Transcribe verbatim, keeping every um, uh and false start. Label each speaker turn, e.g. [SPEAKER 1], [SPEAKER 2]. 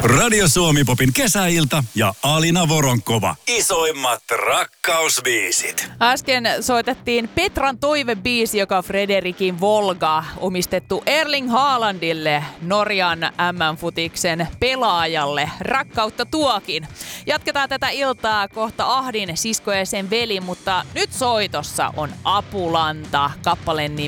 [SPEAKER 1] Radio Suomi-popin kesäilta ja Alina Voronkova. Isoimmat rakkausbiisit.
[SPEAKER 2] Äsken soitettiin Petran toivebiisi, joka on Frederikin Volga, omistettu Erling Haalandille, Norjan M M-futiksen pelaajalle. Rakkautta tuokin. Jatketaan tätä iltaa kohta Ahdin sisko ja sen veli, mutta nyt soitossa on Apulanta, kappaleen nimi.